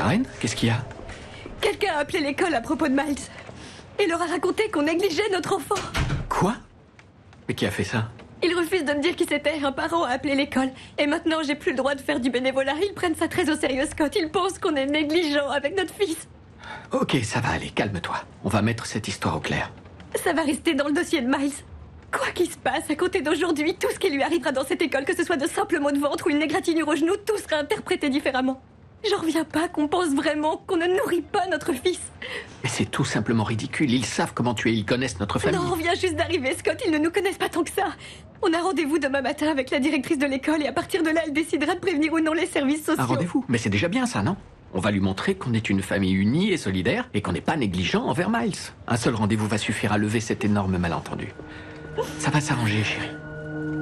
Karen, qu'est-ce qu'il y a? Quelqu'un a appelé l'école à propos de Miles. Et leur a raconté qu'on négligeait notre enfant. Quoi? Mais qui a fait ça? Ils refusent de me dire qui c'était. Un parent a appelé l'école. Et maintenant, j'ai plus le droit de faire du bénévolat. Ils prennent ça très au sérieux, Scott. Ils pensent qu'on est négligent avec notre fils. Ok, ça va aller, calme-toi. On va mettre cette histoire au clair. Ça va rester dans le dossier de Miles. Quoi qu'il se passe, à compter d'aujourd'hui, tout ce qui lui arrivera dans cette école, que ce soit de simples maux de ventre ou une égratignure au genou, tout sera interprété différemment. J'en reviens pas qu'on pense vraiment qu'on ne nourrit pas notre fils. Mais c'est tout simplement ridicule. Ils savent comment tu es, ils connaissent notre famille. Non, on vient juste d'arriver, Scott. Ils ne nous connaissent pas tant que ça. On a rendez-vous demain matin avec la directrice de l'école et à partir de là, elle décidera de prévenir ou non les services sociaux. Un rendez-vous? Mais c'est déjà bien ça, non? On va lui montrer qu'on est une famille unie et solidaire et qu'on n'est pas négligent envers Miles. Un seul rendez-vous va suffire à lever cet énorme malentendu. Ça va s'arranger, chérie.